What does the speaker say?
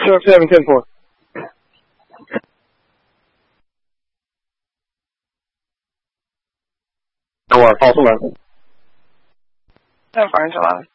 Sharp 7, 10-4. False alarm. No, Orange 11.